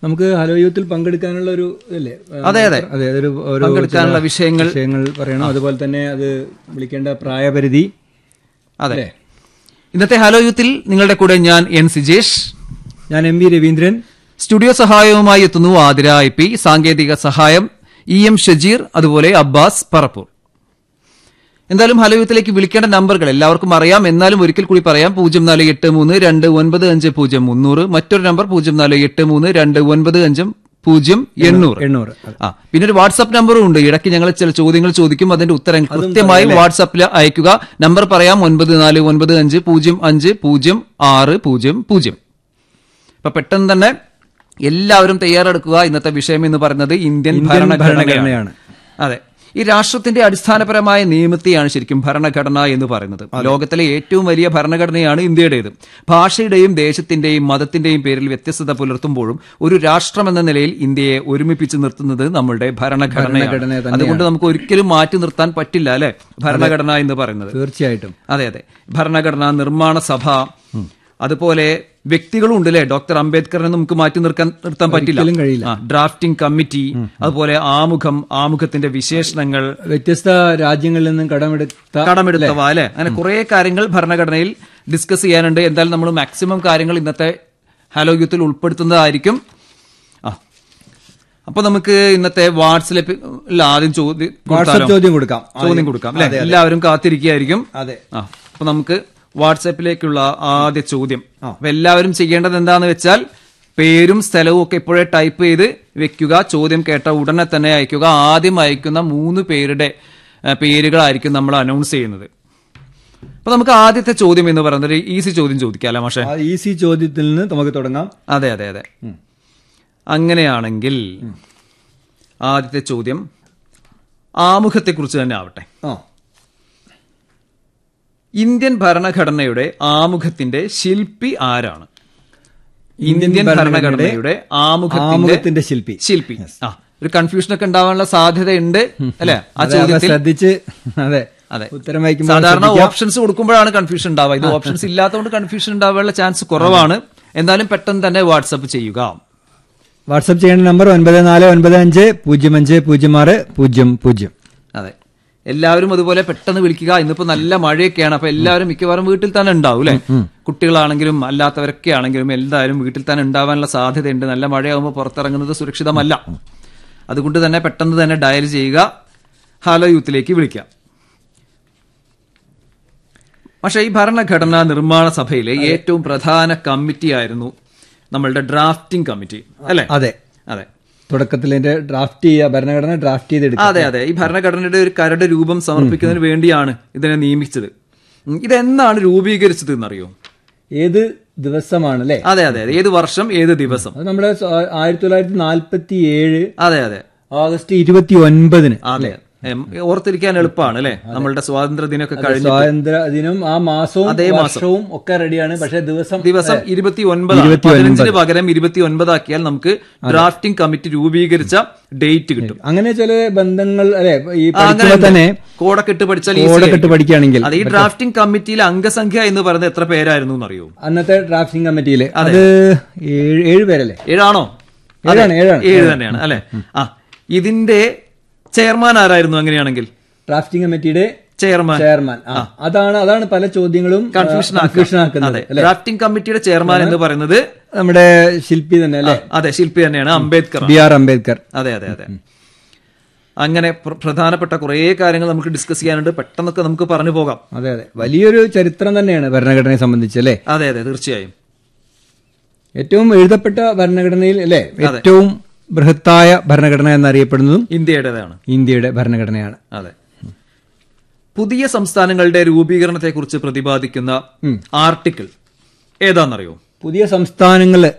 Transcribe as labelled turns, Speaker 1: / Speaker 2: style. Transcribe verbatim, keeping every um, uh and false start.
Speaker 1: നമുക്ക് ഹലോ യൂത്തിൽ പങ്കെടുക്കാനുള്ള ഒരു അല്ലേ?
Speaker 2: അതെ അതെ
Speaker 1: അതെ ഒരു
Speaker 2: പങ്കെടുക്കാനുള്ള വിഷയങ്ങൾ
Speaker 1: വിഷയങ്ങൾ പറയണം. അതുപോലെ തന്നെ അത് വിളിക്കേണ്ട പ്രായപരിധി.
Speaker 2: അതെ. ഇന്നത്തെ ഹലോ യൂത്തിൽ നിങ്ങളുടെ കൂടെ ഞാൻ എൻ സിജേഷ്,
Speaker 1: ഞാൻ എം വി രവീന്ദ്രൻ.
Speaker 2: സ്റ്റുഡിയോ സഹായവുമായി എത്തുന്നു ആതിര ഐ പി, സാങ്കേതിക സഹായം ഇ എം ഷജീർ, അതുപോലെ അബ്ബാസ് പറപ്പൂർ. എന്തായാലും ഹലോ യൂത്തിലേക്ക് വിളിക്കേണ്ട നമ്പറുകൾ എല്ലാവർക്കും അറിയാം, എന്നാലും ഒരിക്കൽ കൂടി പറയാം. പൂജ്യം നാല് എട്ട് മൂന്ന് രണ്ട് ഒൻപത് അഞ്ച് പൂജ്യം മുന്നൂറ്, മറ്റൊരു നമ്പർ പൂജ്യം നാല് എട്ട് മൂന്ന് രണ്ട് ഒൻപത് അഞ്ച് പൂജ്യം എണ്ണൂറ് എണ്ണൂറ് ആ പിന്നെ ഒരു വാട്സ്ആപ്പ് നമ്പറും ഉണ്ട്. ഇടയ്ക്ക് ഞങ്ങൾ ചില ചോദ്യങ്ങൾ ചോദിക്കും, അതിന്റെ ഉത്തരം കൃത്യമായി വാട്സ്ആപ്പിൽ അയക്കുക. നമ്പർ പറയാം, ഒൻപത് നാല് ഒൻപത് അഞ്ച് പൂജ്യം അഞ്ച് പൂജ്യം ആറ് പൂജ്യം പൂജ്യം. അപ്പൊ പെട്ടെന്ന് തന്നെ എല്ലാവരും തയ്യാറെടുക്കുക. ഇന്നത്തെ വിഷയം എന്ന് പറയുന്നത് ഇന്ത്യൻ ഭരണഘടനയാണ്. അതെ, ഈ രാഷ്ട്രത്തിന്റെ അടിസ്ഥാനപരമായ നിയമത്തെയാണ് ശരിക്കും ഭരണഘടന എന്ന് പറയുന്നത്. ലോകത്തിലെ ഏറ്റവും വലിയ ഭരണഘടനയാണ് ഇന്ത്യയുടേത്. ഭാഷയുടെയും ദേശത്തിന്റെയും മതത്തിന്റെയും പേരിൽ വ്യത്യസ്തത പുലർത്തുമ്പോഴും ഒരു രാഷ്ട്രം എന്ന നിലയിൽ ഇന്ത്യയെ ഒരുമിപ്പിച്ച് നിർത്തുന്നത് നമ്മളുടെ ഭരണഘടനയാണ്. അതുകൊണ്ട് നമുക്ക് ഒരിക്കലും മാറ്റി നിർത്താൻ പറ്റില്ല അല്ലെ ഭരണഘടന എന്ന് പറയുന്നത്.
Speaker 1: തീർച്ചയായിട്ടും.
Speaker 2: അതെ അതെ. ഭരണഘടന, നിർമ്മാണ സഭ, അതുപോലെ വ്യക്തികളും ഉണ്ട് അല്ലെ. ഡോക്ടർ അംബേദ്കറിനെ നമുക്ക് മാറ്റി നിർത്താൻ നിർത്താൻ പറ്റില്ല. ഡ്രാഫ്റ്റിംഗ് കമ്മിറ്റി, അതുപോലെ ആമുഖം, ആമുഖത്തിന്റെ വിശേഷണങ്ങൾ,
Speaker 1: വ്യത്യസ്ത രാജ്യങ്ങളിൽ നിന്നും കടമെടുത്ത
Speaker 2: കടമെടുത്തവ അല്ലെ. അങ്ങനെ കുറെ കാര്യങ്ങൾ ഭരണഘടനയിൽ ഡിസ്കസ് ചെയ്യാനുണ്ട്. എന്തായാലും നമ്മൾ മാക്സിമം കാര്യങ്ങൾ ഇന്നത്തെ ഹലോ യൂത്തിൽ ഉൾപ്പെടുത്തുന്നതായിരിക്കും. ആ അപ്പൊ നമുക്ക് ഇന്നത്തെ വാട്സ്ആപ്പിൽ ആദ്യം ചോദ്യം
Speaker 1: ചോദ്യം കൊടുക്കാം
Speaker 2: ചോദ്യം കൊടുക്കാം അല്ലെ. എല്ലാവരും കാത്തിരിക്കുകയായിരിക്കും.
Speaker 1: അതെ.
Speaker 2: ആ അപ്പൊ നമുക്ക് വാട്സാപ്പിലേക്കുള്ള ആദ്യ ചോദ്യം. അപ്പൊ എല്ലാവരും ചെയ്യേണ്ടത് എന്താന്ന് വെച്ചാൽ പേരും സ്ഥലവും ഒക്കെ ഇപ്പോഴേ ടൈപ്പ് ചെയ്ത് വെക്കുക. ചോദ്യം കേട്ട ഉടനെ തന്നെ അയക്കുക. ആദ്യം അയക്കുന്ന മൂന്ന് പേരുടെ പേരുകളായിരിക്കും നമ്മൾ അനൗൺസ് ചെയ്യുന്നത്. അപ്പൊ നമുക്ക് ആദ്യത്തെ ചോദ്യം എന്ന് പറയുന്നത് ഈസി ചോദ്യം ചോദിക്കാല്ലേ മാഷേ?
Speaker 1: ഈസി ചോദ്യത്തിൽ നിന്ന് നമുക്ക് തുടങ്ങാം.
Speaker 2: അതെ അതെ അതെ. അങ്ങനെയാണെങ്കിൽ ആദ്യത്തെ ചോദ്യം ആമുഖത്തെക്കുറിച്ച് തന്നെ ആവട്ടെ. ഇന്ത്യൻ ഭരണഘടനയുടെ ആമുഖത്തിന്റെ ശില്പി ആരാണ്? ഇന്ത്യൻ ഭരണഘടനയുടെ ആമുഖത്തിന്റെ
Speaker 1: ശില്പി
Speaker 2: ശില്പി ആ ഒരു കൺഫ്യൂഷൻ ഒക്കെ ഉണ്ടാവാനുള്ള സാധ്യതയുണ്ട് അല്ലെ ആ ചോദ്യത്തിൽ.
Speaker 1: ശ്രദ്ധിച്ച് അതെ
Speaker 2: അതെ
Speaker 1: ഉത്തരം വായിക്കുമ്പോൾ
Speaker 2: സാധാരണ ഓപ്ഷൻസ് കൊടുക്കുമ്പോഴാണ് കൺഫ്യൂഷൻ ഉണ്ടാവുക. ഇത് ഓപ്ഷൻസ് ഇല്ലാത്തതുകൊണ്ട് കൺഫ്യൂഷൻ ഉണ്ടാവാനുള്ള ചാൻസ് കുറവാണ്. എന്തായാലും പെട്ടെന്ന് തന്നെ വാട്സപ്പ് ചെയ്യുക.
Speaker 1: വാട്സപ്പ് ചെയ്യേണ്ട നമ്പർ ഒൻപത് നാല് ഒൻപത് അഞ്ച് പൂജ്യം അഞ്ച് പൂജ്യം ആറ് പൂജ്യം പൂജ്യം.
Speaker 2: അതെ, എല്ലാവരും അതുപോലെ പെട്ടെന്ന് വിളിക്കുക. ഇന്നിപ്പോ നല്ല മഴയൊക്കെയാണ്, അപ്പൊ എല്ലാവരും മിക്കവാറും വീട്ടിൽ തന്നെ ഉണ്ടാവും അല്ലെ. കുട്ടികളാണെങ്കിലും അല്ലാത്തവരൊക്കെ ആണെങ്കിലും എല്ലാവരും വീട്ടിൽ തന്നെ ഉണ്ടാവാനുള്ള സാധ്യതയുണ്ട്. നല്ല മഴയാകുമ്പോൾ പുറത്തിറങ്ങുന്നത് സുരക്ഷിതമല്ല. അതുകൊണ്ട് തന്നെ പെട്ടെന്ന് തന്നെ ഡയൽ ചെയ്യുക. ഹലോ യൂത്തിലേക്ക് വിളിക്കാം. പക്ഷേ ഈ ഭരണഘടനാ നിർമ്മാണ സഭയിലെ ഏറ്റവും പ്രധാന കമ്മിറ്റി ആയിരുന്നു നമ്മളുടെ ഡ്രാഫ്റ്റിംഗ് കമ്മിറ്റി അല്ലെ?
Speaker 1: അതെ
Speaker 2: അതെ.
Speaker 1: തുടക്കത്തിൽ ഡ്രാഫ്റ്റ് ചെയ്യുക, ഭരണഘടന ഡ്രാഫ്റ്റ് ചെയ്തെടുക്കുക.
Speaker 2: അതെ അതെ. ഈ ഭരണഘടനയുടെ ഒരു കരട് രൂപം സമർപ്പിക്കുന്നതിന് വേണ്ടിയാണ് ഇതിനെ നിയമിച്ചത്. ഇതെന്നാണ് രൂപീകരിച്ചത് എന്നറിയോ?
Speaker 1: ഏത് ദിവസമാണ് അല്ലെ?
Speaker 2: അതെ അതെ. ഏത് വർഷം, ഏത് ദിവസം?
Speaker 1: അത് നമ്മുടെ ആയിരത്തി തൊള്ളായിരത്തി നാൽപ്പത്തി ഏഴ്
Speaker 2: അതെ അതെ
Speaker 1: ഓഗസ്റ്റ് ഇരുപത്തി ഒൻപതിന്.
Speaker 2: അതെ, ഓർത്തിരിക്കാൻ എളുപ്പമാണ് അല്ലെ. നമ്മളുടെ സ്വാതന്ത്ര്യ ദിനമൊക്കെ കഴിഞ്ഞു.
Speaker 1: സ്വാതന്ത്ര്യ ദിനം ആ മാസവും അതേ മാസവും ഒക്കെ റെഡിയാണ്. പക്ഷെ ദിവസം
Speaker 2: ദിവസം ഇരുപത്തി ഒൻപത് പതിനഞ്ചിന് പകരം ഇരുപത്തി ഒൻപതാക്കിയാൽ നമുക്ക് ഡ്രാഫ്റ്റിംഗ് കമ്മിറ്റി രൂപീകരിച്ച ഡേറ്റ് കിട്ടും.
Speaker 1: അങ്ങനെ ചില ബന്ധങ്ങൾ അല്ലെ ഈ തന്നെ
Speaker 2: കോടക്കെട്ട് പഠിച്ചാൽ
Speaker 1: കോടക്കെട്ട് പഠിക്കുകയാണെങ്കിൽ.
Speaker 2: അതെ, ഈ ഡ്രാഫ്റ്റിംഗ് കമ്മിറ്റിയിലെ അംഗസംഖ്യ എന്ന് പറയുന്നത് എത്ര പേരായിരുന്നു എന്നറിയോ?
Speaker 1: അന്നത്തെ ഡ്രാഫ്റ്റിംഗ് കമ്മിറ്റിയില് അത് ഏഴ് പേരല്ലേ?
Speaker 2: ഏഴാണോ?
Speaker 1: ഏഴാണ് ഏഴാണ്
Speaker 2: ഏഴ് തന്നെയാണ് അല്ലെ. ആ ഇതിന്റെ ചെയർമാൻ ആരായിരുന്നു അങ്ങനെയാണെങ്കിൽ?
Speaker 1: ഡ്രാഫ്റ്റിംഗ് കമ്മിറ്റിയുടെ
Speaker 2: ചെയർമാൻ
Speaker 1: ചെയർമാൻ അതാണ് അതാണ് പല ചോദ്യങ്ങളും
Speaker 2: കൺഫ്യൂഷൻ ആക്കുന്നത്. ഡ്രാഫ്റ്റിംഗ് കമ്മിറ്റിയുടെ ചെയർമാൻ എന്ന് പറയുന്നത്
Speaker 1: നമ്മുടെ ശില്പി തന്നെ അല്ലെ?
Speaker 2: അതെ, ശില്പി തന്നെയാണ്, അംബേദ്കർ,
Speaker 1: ബി ആർ അംബേദ്കർ.
Speaker 2: അതെ അതെ അതെ. അങ്ങനെ പ്രധാനപ്പെട്ട കുറെ കാര്യങ്ങൾ നമുക്ക് ഡിസ്കസ് ചെയ്യാനുണ്ട്. പെട്ടെന്നൊക്കെ നമുക്ക് പറഞ്ഞു പോകാം.
Speaker 1: അതെ അതെ. വലിയൊരു ചരിത്രം തന്നെയാണ് ഭരണഘടനയെ സംബന്ധിച്ച് അല്ലെ?
Speaker 2: അതെ അതെ, തീർച്ചയായും.
Speaker 1: ഏറ്റവും എഴുതപ്പെട്ട ഭരണഘടനയിൽ അല്ലെ ഏറ്റവും ബൃഹത്തായ ഭരണഘടന എന്നറിയപ്പെടുന്നതും
Speaker 2: ഇന്ത്യയുടേതാണ്.
Speaker 1: ഇന്ത്യയുടെ ഭരണഘടനയാണ്.
Speaker 2: അതെ. പുതിയ സംസ്ഥാനങ്ങളുടെ രൂപീകരണത്തെക്കുറിച്ച് പ്രതിപാദിക്കുന്ന ആർട്ടിക്കിൾ ഏതാണെന്നറിയോ?
Speaker 1: പുതിയ സംസ്ഥാനങ്ങള്